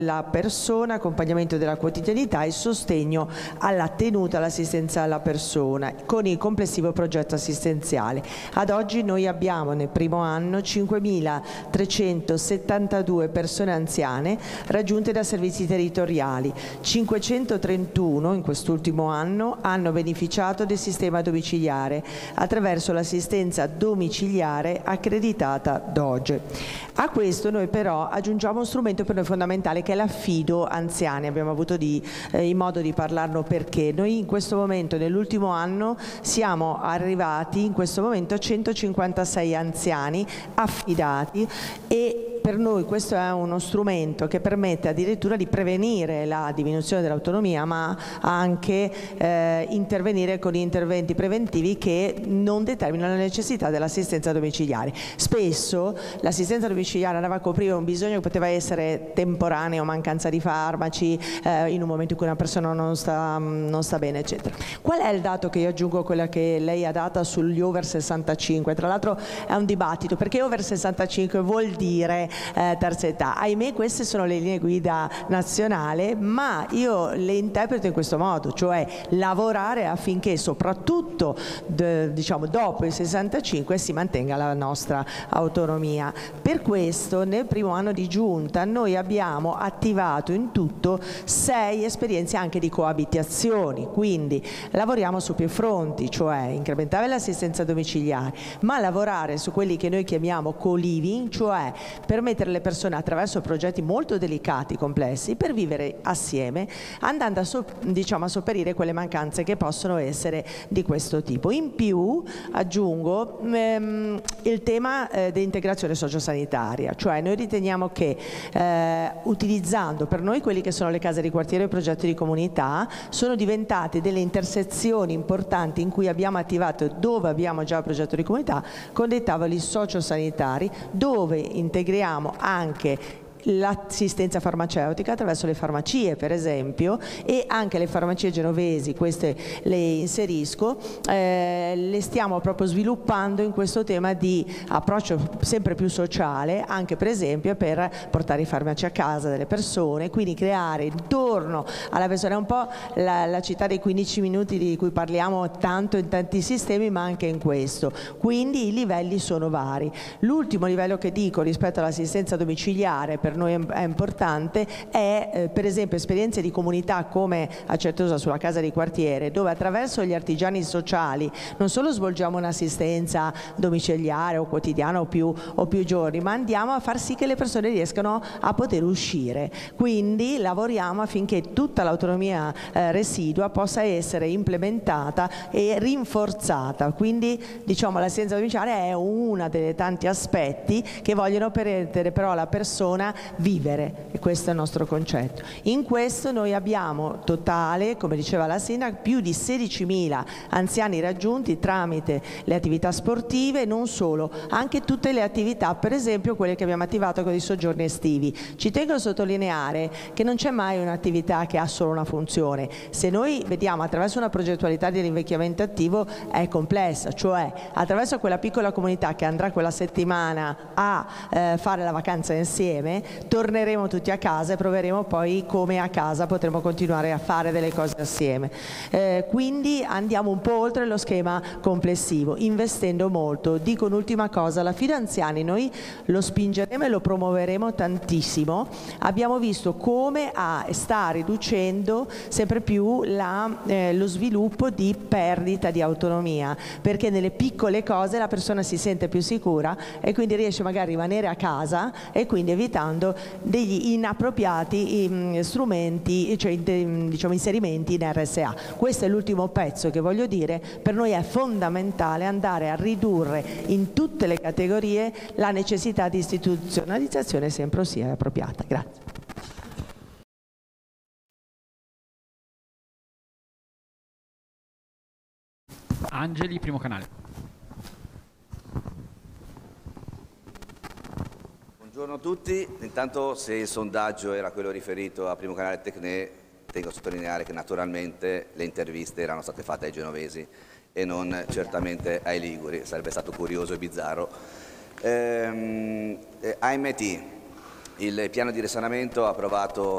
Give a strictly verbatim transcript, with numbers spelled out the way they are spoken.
la persona, accompagnamento della quotidianità e sostegno alla tenuta, all'assistenza alla persona con il complessivo progetto assistenziale. Ad oggi noi abbiamo nel primo anno cinquemilatrecentosettantadue persone anziane raggiunte da servizi territoriali, cinquecentotrentuno in quest'ultimo anno hanno beneficiato del sistema domiciliare attraverso l'assistenza domiciliare accreditata Doge. A questo noi però aggiungiamo un strumento per noi fondamentale che è l'affido anziani. Abbiamo avuto di, eh, in modo di parlarlo perché noi in questo momento, nell'ultimo anno, siamo arrivati in questo momento a centocinquantasei anziani affidati e per noi questo è uno strumento che permette addirittura di prevenire la diminuzione dell'autonomia, ma anche eh, intervenire con interventi preventivi che non determinano la necessità dell'assistenza domiciliare. Spesso l'assistenza domiciliare andava a coprire un bisogno che poteva essere temporaneo, mancanza di farmaci, eh, in un momento in cui una persona non sta, non sta bene, eccetera. Qual è il dato che io aggiungo a quella che lei ha data sugli over sessantacinque? Tra l'altro è un dibattito, perché over sessantacinque vuol dire Eh, terza età. Ahimè, queste sono le linee guida nazionale, ma io le interpreto in questo modo, cioè lavorare affinché soprattutto de, diciamo, dopo il sessantacinque si mantenga la nostra autonomia. Per questo nel primo anno di giunta noi abbiamo attivato in tutto sei esperienze anche di coabitazioni, quindi lavoriamo su più fronti, cioè incrementare l'assistenza domiciliare, ma lavorare su quelli che noi chiamiamo co-living, cioè permettere alle persone attraverso progetti molto delicati, complessi, per vivere assieme, andando a, so, diciamo, a sopperire quelle mancanze che possono essere di questo tipo. In più aggiungo ehm, il tema eh, dell'integrazione sociosanitaria, cioè noi riteniamo che eh, utilizzando per noi quelli che sono le case di quartiere e i progetti di comunità sono diventate delle intersezioni importanti in cui abbiamo attivato, dove abbiamo già il progetto di comunità, con dei tavoli sociosanitari dove integriamo anche l'assistenza farmaceutica attraverso le farmacie, per esempio, e anche le farmacie genovesi, queste le inserisco, eh, le stiamo proprio sviluppando in questo tema di approccio sempre più sociale, anche per esempio per portare i farmaci a casa delle persone, quindi creare intorno alla persona, è un po' la, la città dei quindici minuti di cui parliamo tanto in tanti sistemi, ma anche in questo. Quindi i livelli sono vari. L'ultimo livello che dico rispetto all'assistenza domiciliare per noi è importante è eh, per esempio esperienze di comunità come a Certosa sulla casa di quartiere, dove attraverso gli artigiani sociali non solo svolgiamo un'assistenza domiciliare o quotidiana o più, o più giorni, ma andiamo a far sì che le persone riescano a poter uscire, quindi lavoriamo affinché tutta l'autonomia eh, residua possa essere implementata e rinforzata, quindi diciamo l'assistenza domiciliare è uno dei tanti aspetti che vogliono permettere però alla persona vivere, e questo è il nostro concetto. In questo noi abbiamo totale, come diceva la Sindaca, più di sedicimila anziani raggiunti tramite le attività sportive, non solo, anche tutte le attività, per esempio quelle che abbiamo attivato con i soggiorni estivi. Ci tengo a sottolineare che non c'è mai un'attività che ha solo una funzione. Se noi vediamo attraverso una progettualità dell'invecchiamento attivo è complessa, cioè attraverso quella piccola comunità che andrà quella settimana a eh, fare la vacanza insieme, torneremo tutti a casa e proveremo poi come a casa potremo continuare a fare delle cose assieme. Eh, quindi andiamo un po' oltre lo schema complessivo, investendo molto. Dico un'ultima cosa, la Fido Anziani noi lo spingeremo e lo promuoveremo tantissimo. Abbiamo visto come a, sta riducendo sempre più la, eh, lo sviluppo di perdita di autonomia, perché nelle piccole cose la persona si sente più sicura e quindi riesce magari a rimanere a casa e quindi evitando degli inappropriati um, strumenti, cioè diciamo inserimenti in R S A. Questo è l'ultimo pezzo che voglio dire, per noi è fondamentale andare a ridurre in tutte le categorie la necessità di istituzionalizzazione sempre sia appropriata. Grazie. Angeli, primo canale. Buongiorno a tutti, intanto se il sondaggio era quello riferito a Primo Canale Tecne, tengo a sottolineare che naturalmente le interviste erano state fatte ai genovesi e non certamente ai liguri, sarebbe stato curioso e bizzarro. Ehm, eh, A M T, il piano di risanamento approvato